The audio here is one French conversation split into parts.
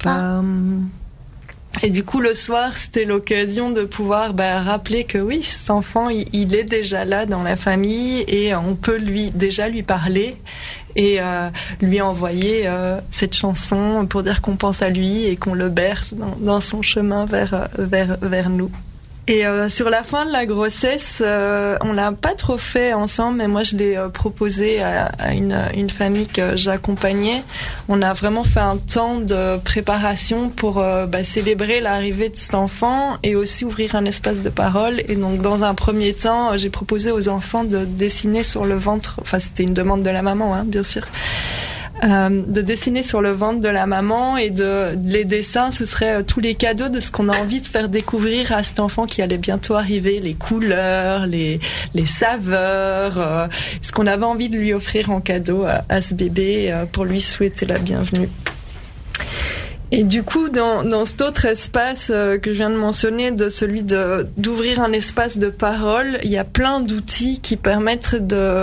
Et du coup, le soir, c'était l'occasion de pouvoir rappeler que oui, cet enfant, il est déjà là dans la famille et on peut lui parler et lui envoyer cette chanson pour dire qu'on pense à lui et qu'on le berce dans son chemin vers nous. Et sur la fin de la grossesse, on l'a pas trop fait ensemble, mais moi je l'ai proposé à une famille que j'accompagnais. On a vraiment fait un temps de préparation pour célébrer l'arrivée de cet enfant et aussi ouvrir un espace de parole. Et donc dans un premier temps, j'ai proposé aux enfants de dessiner sur le ventre. Enfin, c'était une demande de la maman, hein, bien sûr. De dessiner sur le ventre de la maman et les dessins, ce serait tous les cadeaux de ce qu'on a envie de faire découvrir à cet enfant qui allait bientôt arriver, les couleurs, les saveurs, ce qu'on avait envie de lui offrir en cadeau à ce bébé pour lui souhaiter la bienvenue. Et du coup, dans cet autre espace que je viens de mentionner, de celui d'ouvrir un espace de parole, il y a plein d'outils qui permettent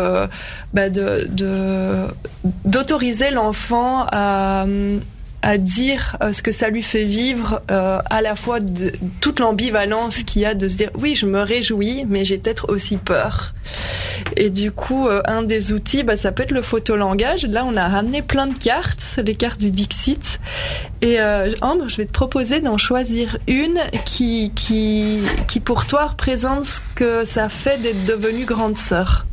d'autoriser l'enfant à dire ce que ça lui fait vivre, à la fois toute l'ambivalence qu'il y a de se dire oui, je me réjouis, mais j'ai peut-être aussi peur. Et du coup, un des outils, ça peut être le photolangage. Là, on a ramené plein de cartes, les cartes du Dixit. Et Ambre, je vais te proposer d'en choisir une qui pour toi représente ce que ça fait d'être devenue grande sœur.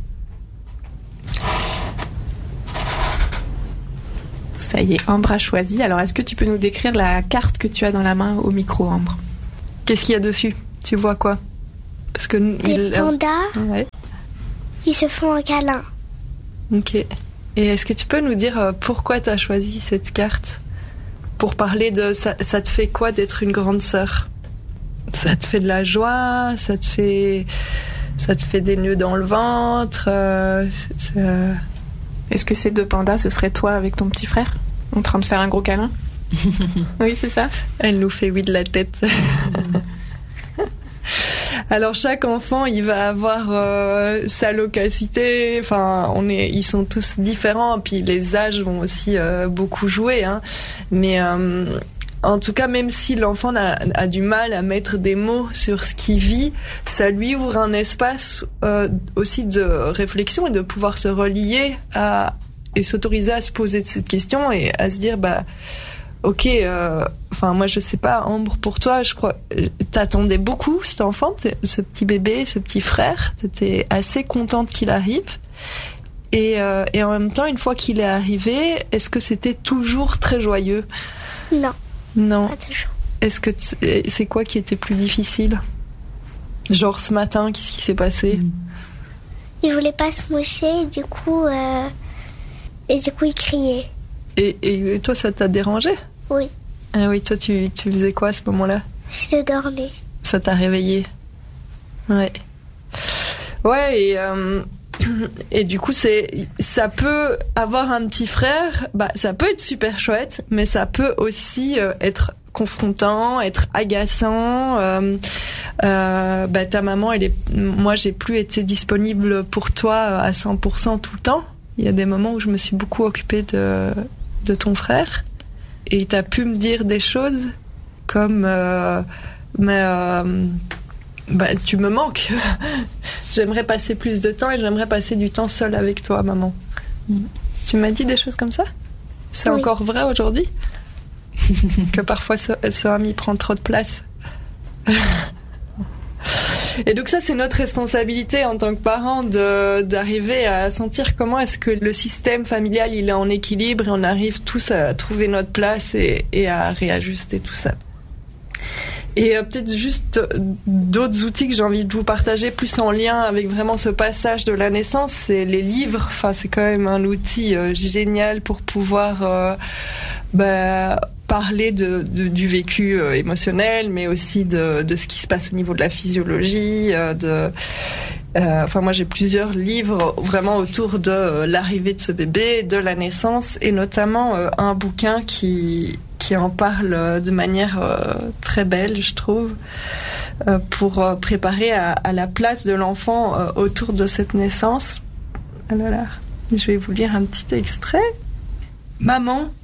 Ça y est, Ambre a choisi. Alors, est-ce que tu peux nous décrire la carte que tu as dans la main au micro, Ambre ? Qu'est-ce qu'il y a dessus ? Tu vois quoi ? Parce que des pandas qui se font un câlin. Ok. Et est-ce que tu peux nous dire pourquoi tu as choisi cette carte ? Pour parler de ça te fait quoi d'être une grande sœur ? Ça te fait de la joie ? Ça te fait des nœuds dans le ventre ? Est-ce que ces deux pandas, ce serait toi avec ton petit frère, en train de faire un gros câlin ? Oui, c'est ça ? Elle nous fait oui de la tête. Alors chaque enfant, il va avoir sa locacité. Enfin, ils sont tous différents. Puis les âges vont aussi beaucoup jouer. Hein. Mais en tout cas, même si l'enfant a du mal à mettre des mots sur ce qu'il vit, ça lui ouvre un espace aussi de réflexion et de pouvoir se relier et s'autoriser à se poser cette question et à se dire ok, moi je sais pas, Ambre, pour toi, je crois, t'attendais beaucoup cet enfant, ce petit bébé, ce petit frère, t'étais assez contente qu'il arrive. Et en même temps, une fois qu'il est arrivé, est-ce que c'était toujours très joyeux ? Non. Pas toujours. Est-ce que c'est quoi qui était plus difficile ? Genre ce matin, qu'est-ce qui s'est passé ? Il voulait pas se moucher, et du coup il criait. Et toi, ça t'a dérangé ? Oui. Ah oui, toi, tu faisais quoi à ce moment-là ? Je dormais. Ça t'a réveillé ? Ouais. Ouais, et du coup, ça peut avoir un petit frère, ça peut être super chouette, mais ça peut aussi être confrontant, être agaçant. Ta maman, moi, j'ai plus été disponible pour toi à 100% tout le temps. Il y a des moments où je me suis beaucoup occupée de ton frère. Et t'as pu me dire des choses comme tu me manques. J'aimerais passer plus de temps et j'aimerais passer du temps seule avec toi, maman. Tu m'as dit des choses comme ça ? C'est encore vrai aujourd'hui ? Que parfois ce ami prend trop de place. Et donc ça, c'est notre responsabilité en tant que parents d'arriver à sentir comment est-ce que le système familial il est en équilibre et on arrive tous à trouver notre place et à réajuster tout ça. Et peut-être juste d'autres outils que j'ai envie de vous partager plus en lien avec vraiment ce passage de la naissance, c'est les livres. Enfin, c'est quand même un outil génial pour pouvoir parler du vécu émotionnel, mais aussi de ce qui se passe au niveau de la physiologie. Moi, j'ai plusieurs livres vraiment autour de l'arrivée de ce bébé, de la naissance, et notamment un bouquin qui en parle de manière très belle, je trouve, pour préparer à la place de l'enfant autour de cette naissance. Alors là, je vais vous lire un petit extrait. Maman,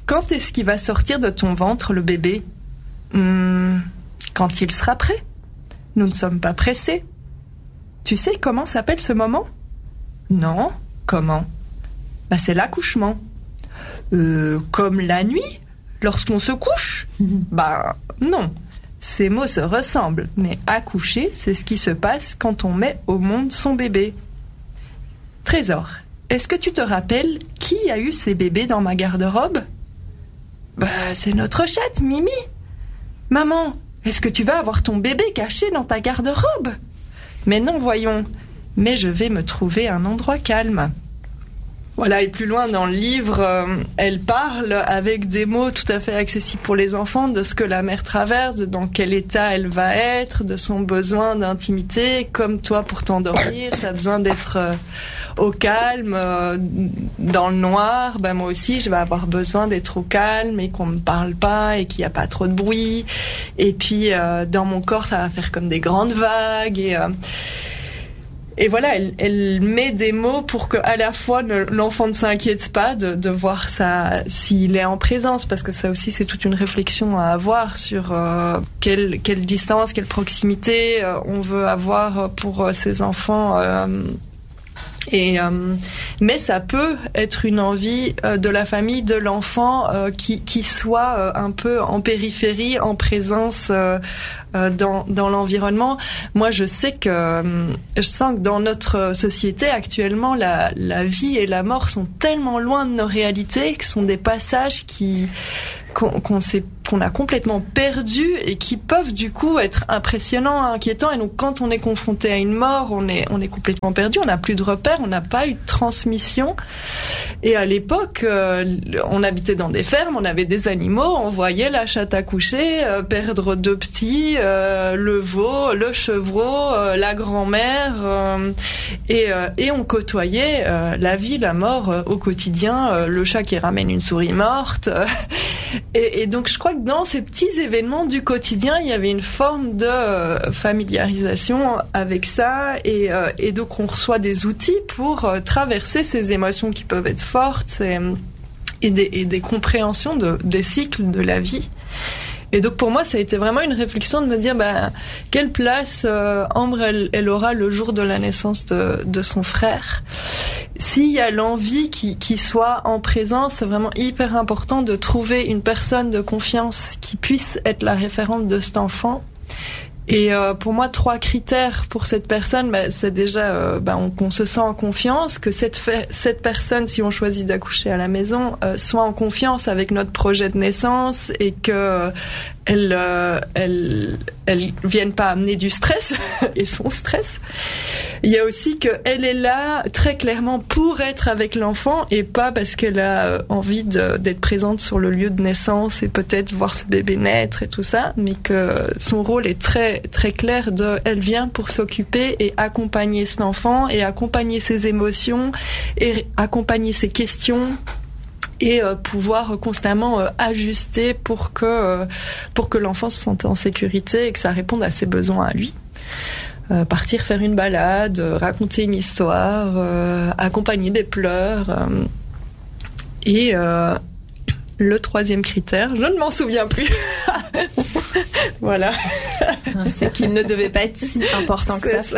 quand est-ce qu'il va sortir de ton ventre, le bébé ? Quand il sera prêt. Nous ne sommes pas pressés. Tu sais comment s'appelle ce moment ? Non. Comment ? C'est l'accouchement. Comme la nuit, lorsqu'on se couche ? Non. Ces mots se ressemblent, mais accoucher, c'est ce qui se passe quand on met au monde son bébé. Trésor, est-ce que tu te rappelles qui a eu ces bébés dans ma garde-robe ? C'est notre chatte, Mimi. Maman, est-ce que tu vas avoir ton bébé caché dans ta garde-robe ? Mais non, voyons. Mais je vais me trouver un endroit calme. Voilà, et plus loin dans le livre, elle parle avec des mots tout à fait accessibles pour les enfants de ce que la mère traverse, de dans quel état elle va être, de son besoin d'intimité. Comme toi, pour t'endormir, tu as besoin d'être au calme, dans le noir. Moi aussi, je vais avoir besoin d'être au calme et qu'on me parle pas et qu'il n'y a pas trop de bruit. Et puis, dans mon corps, ça va faire comme des grandes vagues et voilà, elle met des mots pour que à la fois l'enfant ne s'inquiète pas de voir ça s'il est en présence, parce que ça aussi c'est toute une réflexion à avoir sur quelle distance, quelle proximité on veut avoir pour ses enfants. Mais ça peut être une envie de la famille, de l'enfant qui soit un peu en périphérie, en présence dans l'environnement. Moi, je sais que je sens que dans notre société actuellement, la vie et la mort sont tellement loin de nos réalités, que ce sont des passages qu'on a complètement perdu et qui peuvent du coup être impressionnants, inquiétants. Et donc quand on est confronté à une mort, on est complètement perdu, on n'a plus de repères, on n'a pas eu de transmission. Et à l'époque, on habitait dans des fermes, on avait des animaux, on voyait la chatte accoucher, perdre 2 petits, le veau, le chevreau, la grand-mère, et on côtoyait la vie, la mort au quotidien, le chat qui ramène une souris morte. Et donc je crois que dans ces petits événements du quotidien, il y avait une forme de familiarisation avec ça, et donc on reçoit des outils pour traverser ces émotions qui peuvent être fortes et des compréhensions des cycles de la vie. Et donc pour moi, ça a été vraiment une réflexion de me dire quelle place Ambre elle aura le jour de la naissance de son frère. S'il y a l'envie qu'il soit en présence, c'est vraiment hyper important de trouver une personne de confiance qui puisse être la référente de cet enfant. Et pour moi, 3 critères pour cette personne, c'est déjà qu'on se sent en confiance, que cette personne, si on choisit d'accoucher à la maison, soit en confiance avec notre projet de naissance et que elle vienne pas amener du stress et son stress. Il y a aussi qu'elle est là très clairement pour être avec l'enfant et pas parce qu'elle a envie d'être présente sur le lieu de naissance et peut-être voir ce bébé naître et tout ça, mais que son rôle est très très clair elle vient pour s'occuper et accompagner cet enfant et accompagner ses émotions et accompagner ses questions. Et pouvoir constamment ajuster pour que l'enfant se sente en sécurité et que ça réponde à ses besoins à lui. Partir faire une balade, raconter une histoire, accompagner des pleurs. Et le 3e critère, je ne m'en souviens plus. Voilà. C'est qu'il ne devait pas être si important que ça.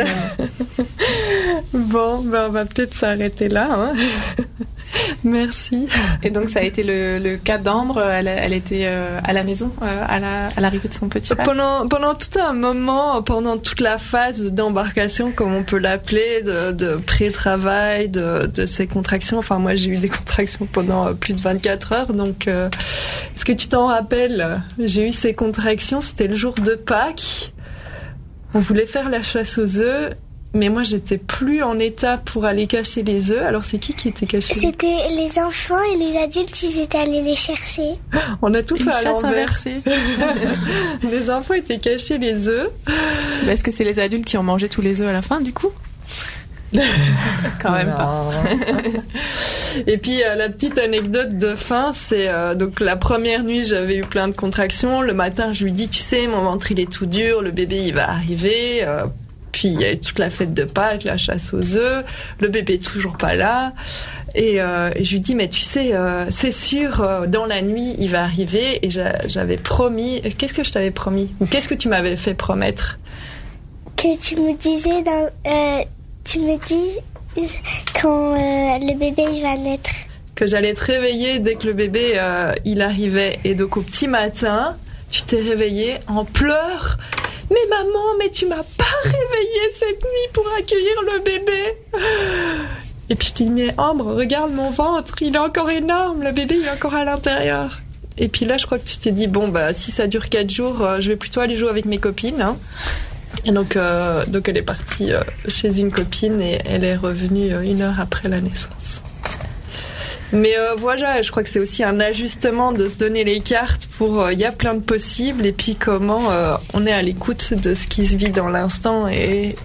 Bon, on va peut-être s'arrêter là. Merci. Et donc ça a été le cas d'Ambre, elle était à la maison à l'arrivée de son petit frère. Pendant tout un moment, pendant toute la phase d'embarcation, comme on peut l'appeler, de pré-travail, de ces contractions. Enfin, moi j'ai eu des contractions pendant plus de 24 heures, donc est-ce que tu t'en rappelles ? J'ai eu ces contractions, c'était le jour de Pâques. On voulait faire la chasse aux œufs. Mais moi, j'étais plus en état pour aller cacher les œufs. Alors, c'est qui était caché ? C'était les enfants et les adultes, ils étaient allés les chercher. On a tout fait à l'envers. Les enfants étaient cachés les œufs. Mais est-ce que c'est les adultes qui ont mangé tous les œufs à la fin, du coup ? Quand même pas. Et puis la petite anecdote de fin, c'est donc la première nuit j'avais eu plein de contractions. Le matin je lui dis, tu sais, mon ventre il est tout dur, le bébé il va arriver. Puis il y a toute la fête de Pâques, la chasse aux œufs, le bébé est toujours pas là. Et je lui dis, mais tu sais, c'est sûr, dans la nuit, il va arriver. Et j'avais promis... Qu'est-ce que je t'avais promis? Ou qu'est-ce que tu m'avais fait promettre? Que tu me disais tu me dis quand le bébé il va naître. Que j'allais te réveiller dès que le bébé il arrivait. Et donc au petit matin, tu t'es réveillée en pleurs. Mais maman, mais tu m'as pas réveillée cette nuit pour accueillir le bébé. Et puis je te dis, mais Ambre, regarde mon ventre, il est encore énorme, le bébé il est encore à l'intérieur. Et puis là, je crois que tu t'es dit, bon, bah si ça dure 4 jours, je vais plutôt aller jouer avec mes copines. Hein. Et donc elle est partie chez une copine et elle est revenue 1 heure après la naissance. Mais voilà, je crois que c'est aussi un ajustement de se donner les cartes pour... Il y a plein de possibles et puis comment on est à l'écoute de ce qui se vit dans l'instant et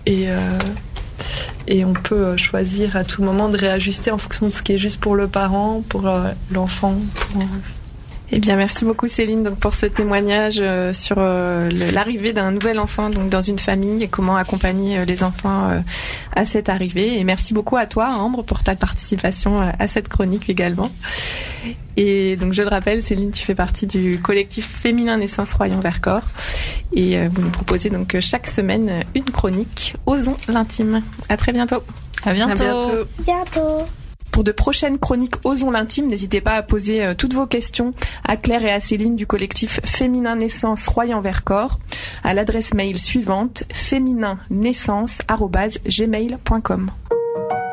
on peut choisir à tout moment de réajuster en fonction de ce qui est juste pour le parent, pour l'enfant. Eh bien, merci beaucoup Céline donc, pour ce témoignage sur l'arrivée d'un nouvel enfant donc, dans une famille et comment accompagner les enfants à cette arrivée. Et merci beaucoup à toi Ambre pour ta participation à cette chronique également. Et donc je le rappelle, Céline, tu fais partie du collectif Féminin Naissance Royan-Vercors et vous nous proposez donc chaque semaine une chronique Osons l'intime. À très bientôt. À bientôt. À Bientôt. Pour de prochaines chroniques Osons l'intime, n'hésitez pas à poser toutes vos questions à Claire et à Céline du collectif Féminin Naissance Royan-Vercors à l'adresse mail suivante fémininnaissance@gmail.com.